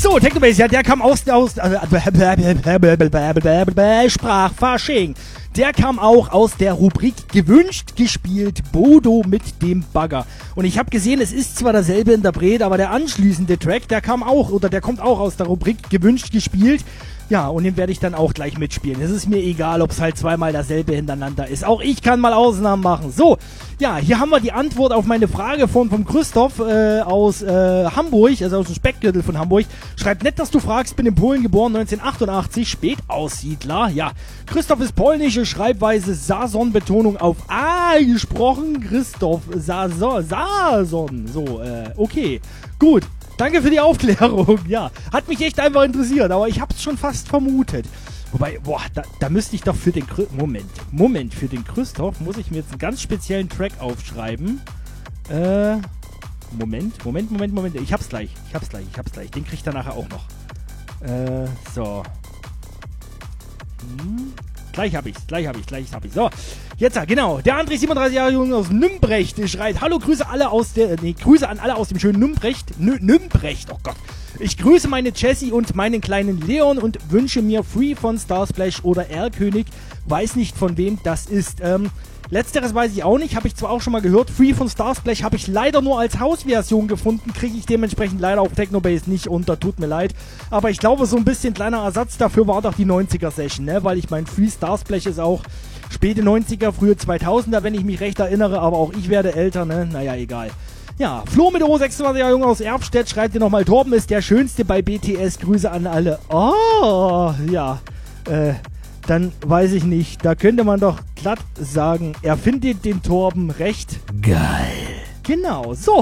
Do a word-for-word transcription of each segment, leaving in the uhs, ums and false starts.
So, Technobase, ja, der kam aus, aus äh, Sprachfasching. Der kam auch aus der Rubrik gewünscht gespielt Bodo mit dem Bagger. Und ich habe gesehen, es ist zwar derselbe Interpret, aber der anschließende Track, der kam auch, oder der kommt auch aus der Rubrik gewünscht gespielt. Ja, und den werde ich dann auch gleich mitspielen. Es ist mir egal, ob es halt zweimal dasselbe hintereinander ist. Auch ich kann mal Ausnahmen machen. So, ja, hier haben wir die Antwort auf meine Frage von vom Christoph äh, aus äh, Hamburg, also aus dem Speckgürtel von Hamburg. Schreibt nett, dass du fragst, bin in Polen geboren, neunzehnhundertachtundachtzig, Spätaussiedler. Ja, Christoph ist polnische Schreibweise, Sason-Betonung auf A gesprochen. Christoph Sason, Sason. So, äh, okay, gut. Danke für die Aufklärung, ja. Hat mich echt einfach interessiert, aber ich hab's schon fast vermutet. Wobei, boah, da, da müsste ich doch für den... Chri- Moment, Moment, für den Christoph muss ich mir jetzt einen ganz speziellen Track aufschreiben. Äh, Moment, Moment, Moment, Moment. Ich hab's gleich, ich hab's gleich, ich hab's gleich. Den kriegt er nachher auch noch. Äh, so. Hm. Gleich hab ich's, gleich hab ich's, gleich hab ich's. So, jetzt, genau. Der André, siebenunddreißig Jahre jung aus Nümbrecht, schreit, hallo, Grüße alle aus der, nee, Grüße an alle aus dem schönen Nümbrecht, Nü, Nümbrecht, oh Gott. Ich grüße meine Jessie und meinen kleinen Leon und wünsche mir Free von Starsplash oder Erlkönig. Weiß nicht, von wem das ist. Ähm, letzteres weiß ich auch nicht, habe ich zwar auch schon mal gehört. Free von Starsplash habe ich leider nur als Hausversion gefunden, kriege ich dementsprechend leider auf Technobase nicht unter, tut mir leid. Aber ich glaube, so ein bisschen kleiner Ersatz dafür war doch die neunziger-Session, ne? Weil ich mein Free Starsplash ist auch späte neunziger, frühe zweitausender, wenn ich mich recht erinnere, aber auch ich werde älter, ne? Naja, egal. Ja, Flo mit O, sechsundzwanzig Jahre jung aus Erfstedt, schreibt dir nochmal, Torben ist der Schönste bei B T S, Grüße an alle. Oh, ja, äh, dann weiß ich nicht, da könnte man doch glatt sagen, er findet den Torben recht geil. Genau, so.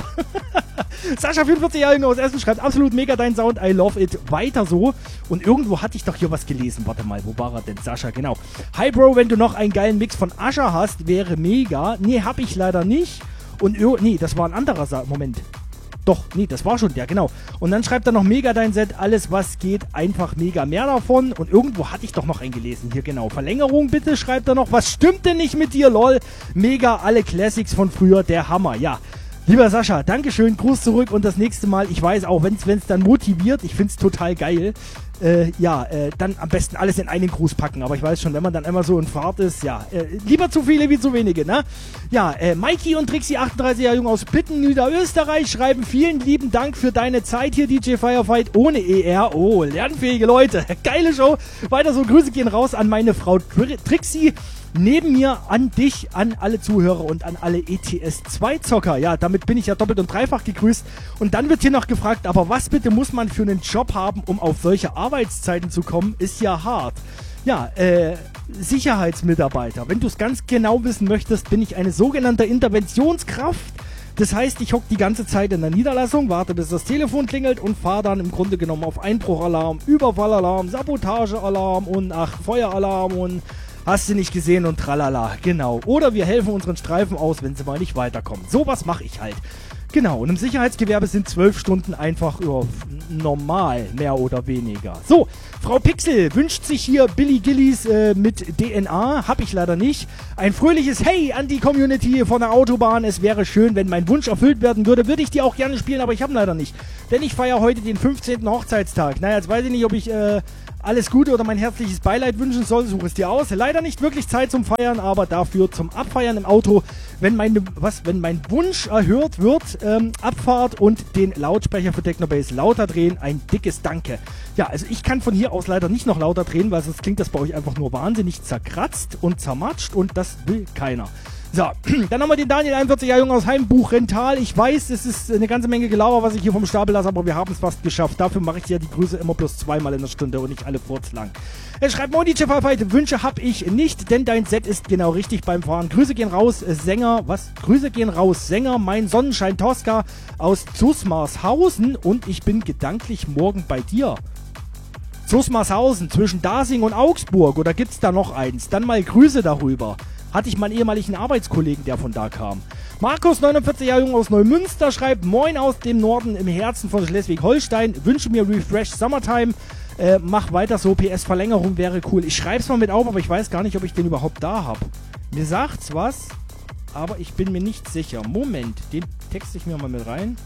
Sascha, vierundvierzig Jahre jung aus Essen, schreibt, absolut mega dein Sound, I love it, weiter so. Und irgendwo hatte ich doch hier was gelesen, warte mal, wo war er denn, Sascha, genau. Hi Bro, wenn du noch einen geilen Mix von Ascher hast, wäre mega. Nee, hab ich leider nicht. Und, nee, das war ein anderer Sa- Moment. Doch, nee, das war schon der, genau. Und dann schreibt er noch mega dein Set, alles was geht, einfach mega mehr davon. Und irgendwo hatte ich doch noch einen gelesen, hier genau. Verlängerung bitte, schreibt er noch. Was stimmt denn nicht mit dir, lol? Mega, alle Classics von früher, der Hammer, ja. Lieber Sascha, Dankeschön, Gruß zurück und das nächste Mal, ich weiß auch, wenn es dann motiviert, ich find's total geil, äh, ja, äh, dann am besten alles in einen Gruß packen, aber ich weiß schon, wenn man dann immer so in Fahrt ist, ja, äh, lieber zu viele wie zu wenige, ne? Ja, äh, Mikey und Trixie, achtunddreißig Jahre jung aus Pitten, Niederösterreich, schreiben, vielen lieben Dank für deine Zeit hier, D J Firefight, ohne E R, oh, lernfähige Leute, geile Show, weiter so, Grüße gehen raus an meine Frau Tr- Trixie, neben mir an dich, an alle Zuhörer und an alle E T S zwei Zocker. Ja, damit bin ich ja doppelt und dreifach gegrüßt. Und dann wird hier noch gefragt, aber was bitte muss man für einen Job haben, um auf solche Arbeitszeiten zu kommen? Ist ja hart. Ja, äh, Sicherheitsmitarbeiter. Wenn du es ganz genau wissen möchtest, bin ich eine sogenannte Interventionskraft. Das heißt, ich hocke die ganze Zeit in der Niederlassung, warte bis das Telefon klingelt und fahre dann im Grunde genommen auf Einbruchalarm, Überfallalarm, Sabotagealarm und ach, Feueralarm und hast du nicht gesehen und tralala, genau. Oder wir helfen unseren Streifen aus, wenn sie mal nicht weiterkommen. Sowas mache ich halt. Genau, und im Sicherheitsgewerbe sind zwölf Stunden einfach ja, normal, mehr oder weniger. So, Frau Pixel wünscht sich hier Billy Gillies äh, mit D N A, hab ich leider nicht. Ein fröhliches Hey an die Community von der Autobahn. Es wäre schön, wenn mein Wunsch erfüllt werden würde, würde ich die auch gerne spielen, aber ich habe leider nicht. Denn ich feiere heute den fünfzehnten Hochzeitstag. Naja, jetzt weiß ich nicht, ob ich äh, alles Gute oder mein herzliches Beileid wünschen soll, suche es dir aus. Leider nicht wirklich Zeit zum Feiern, aber dafür zum Abfeiern im Auto, wenn meine, was, wenn mein Wunsch erhört wird, ähm, Abfahrt und den Lautsprecher für Technobase lauter drehen, ein dickes Danke. Ja, also ich kann von hier aus leider nicht noch lauter drehen, weil sonst klingt das bei euch einfach nur wahnsinnig zerkratzt und zermatscht und das will keiner. So, dann haben wir den Daniel, einundvierzig Jahre jung aus Heimbuch Rental. Ich weiß, es ist eine ganze Menge Gelauer, was ich hier vom Stapel lasse, aber wir haben es fast geschafft. Dafür mache ich ja die Grüße immer bloß zweimal in der Stunde und nicht alle furzlang. Er schreibt, Moin, D J Firefight, Wünsche hab ich nicht, denn dein Set ist genau richtig beim Fahren. Grüße gehen raus, Sänger, was? Grüße gehen raus, Sänger, mein Sonnenschein Tosca aus Zusmarshausen und ich bin gedanklich morgen bei dir. Zusmarshausen, zwischen Dasing und Augsburg, oder gibt's da noch eins? Dann mal Grüße darüber. Hatte ich meinen ehemaligen Arbeitskollegen, der von da kam. Markus, neunundvierzig Jahre jung aus Neumünster, schreibt, Moin aus dem Norden im Herzen von Schleswig-Holstein, wünsche mir Refresh Summertime, äh, mach weiter so, P S-Verlängerung wäre cool. Ich schreib's mal mit auf, aber ich weiß gar nicht, ob ich den überhaupt da habe. Mir sagt's was, aber ich bin mir nicht sicher. Moment, den texte ich mir mal mit rein.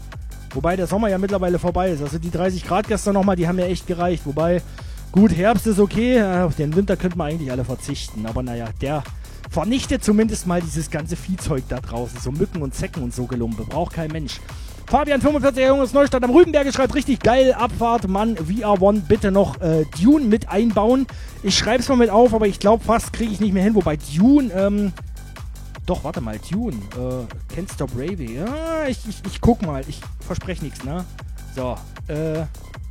Wobei der Sommer ja mittlerweile vorbei ist. Also die dreißig Grad gestern nochmal, die haben mir echt gereicht. Wobei, gut, Herbst ist okay. Auf den Winter könnte man eigentlich alle verzichten. Aber naja, der vernichtet zumindest mal dieses ganze Viehzeug da draußen. So Mücken und Zecken und so Gelumpe. Braucht kein Mensch. Fabian fünfundvierzig, Junges Neustadt am Rübenberge schreibt richtig geil. Abfahrt, Mann, V R eins, bitte noch äh, Dune mit einbauen. Ich schreibe es mal mit auf, aber ich glaube fast kriege ich nicht mehr hin. Wobei Dune, ähm, doch, warte mal, Dune, äh, Can't Stop Raving. Ja, ich, ich, ich guck mal, ich verspreche nichts, ne? So, äh,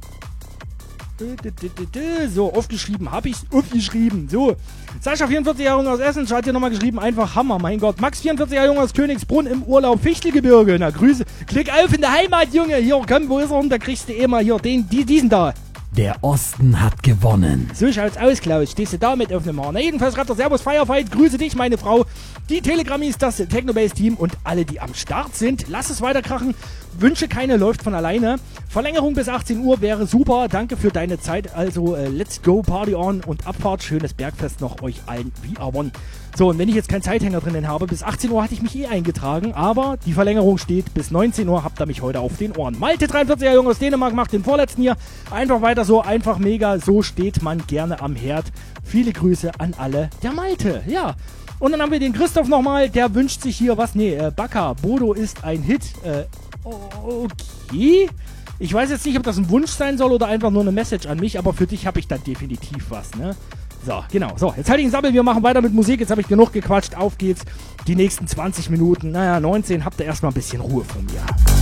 so, aufgeschrieben, hab ich's aufgeschrieben. So, Sascha vierundvierzig Jahre Junge aus Essen, hat hier nochmal geschrieben, einfach Hammer, mein Gott. Max vierundvierzig Jahre Junge aus Königsbrunn im Urlaub, Fichtelgebirge. Na, Grüße, klick auf in der Heimat, Junge. Hier, komm, wo ist er? Und da kriegst du eh mal hier den, die, diesen da. Der Osten hat gewonnen. So schaut's aus, Klaus. Stehst du da mit auf dem Haar. Na, jedenfalls schreibt der Servus Firefight. Grüße dich, meine Frau. Die Telegrammis, das Technobase-Team und alle, die am Start sind. Lass es weiterkrachen. Wünsche keine läuft von alleine. Verlängerung bis achtzehn Uhr wäre super. Danke für deine Zeit. Also, äh, let's go, Party on und Abfahrt. Schönes Bergfest noch euch allen V R eins. So, und wenn ich jetzt keinen Zeithänger drinnen habe, bis achtzehn Uhr hatte ich mich eh eingetragen, aber die Verlängerung steht bis neunzehn Uhr, habt ihr mich heute auf den Ohren. Malte dreiundvierziger Junge aus Dänemark macht den vorletzten hier. Einfach weiter so, einfach mega, so steht man gerne am Herd. Viele Grüße an alle, der Malte, ja. Und dann haben wir den Christoph nochmal, der wünscht sich hier was, nee, äh, Baka, Bodo ist ein Hit, äh, okay. Ich weiß jetzt nicht, ob das ein Wunsch sein soll oder einfach nur eine Message an mich, aber für dich habe ich dann definitiv was, ne? So, genau. So, jetzt halte ich einen Sammel, wir machen weiter mit Musik. Jetzt habe ich genug gequatscht. Auf geht's. Die nächsten zwanzig Minuten, naja, neunzehn, habt ihr erstmal ein bisschen Ruhe von mir.